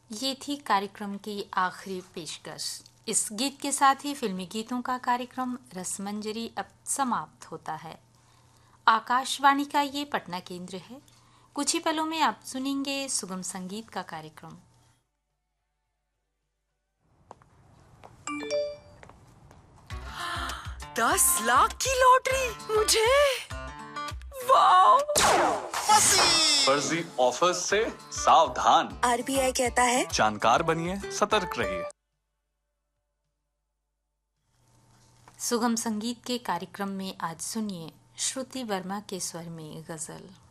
ये थी कार्यक्रम की आखिरी पेशकश। इस गीत के साथ ही फिल्मी गीतों का कार्यक्रम रसमंजरी अब समाप्त होता है। आकाशवाणी का ये पटना केंद्र है। कुछ ही पलों में आप सुनेंगे सुगम संगीत का कार्यक्रम। ₹10 लाख की लॉटरी मुझे, वाह! फर्जी ऑफर्स से सावधान। RBI कहता है जानकार बनिए, सतर्क रहिए। सुगम संगीत के कार्यक्रम में आज सुनिए श्रुति वर्मा के स्वर में गजल।